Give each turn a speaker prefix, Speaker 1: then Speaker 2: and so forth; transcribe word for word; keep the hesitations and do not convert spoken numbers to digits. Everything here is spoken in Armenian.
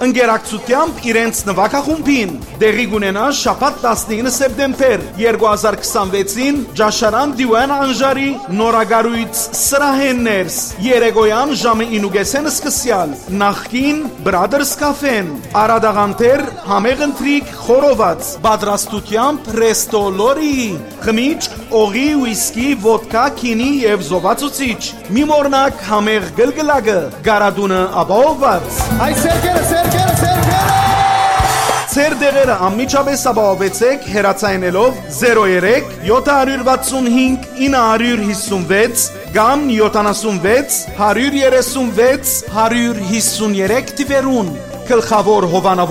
Speaker 1: ընկերակցությամբ իրենց նվագախումբին։ Դեղի կունենա շաբաթ տասնինը սեպտեմբեր երկու հազար քսանվեցին Ջաշարան Դիվան Անժարի նորագարույց սրահեններս երեկոյան ժամը ինուգեսեն սկսյալ նախքին Brothers Cafe-ն Արադաղանտեր համեղ ընթրիք խորոված պատրաստությամբ Resto Lori խմիչք օղի ուիսկի ոդկա քինի եւ զովացուցիչ մի մորնակ համեղ գլգլակը գարադունը ապահովված
Speaker 2: Այ սերկերը սերկերը սերկերը
Speaker 1: Ձեր դեղերը անմիջապես ապահովեցեք հեռացայինելով զերո երեք յոթ վաթսունհինգ ինը հիսունվեց կամ յոթանասունվեց հարյուր երեսունվեց հարյուր հիսուներեք թիվերուն գլխավոր հովանավոր